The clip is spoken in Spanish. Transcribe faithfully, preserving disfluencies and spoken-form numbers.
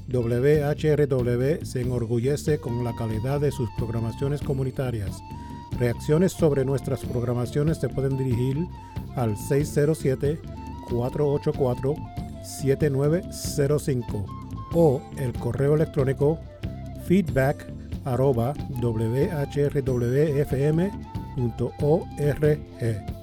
W H R W se enorgullece con la calidad de sus programaciones comunitarias. Reacciones sobre nuestras programaciones se pueden dirigir al seis cero siete, cuatro ocho cuatro, siete nueve cero cinco o el correo electrónico feedback arroba w h r w f m punto org.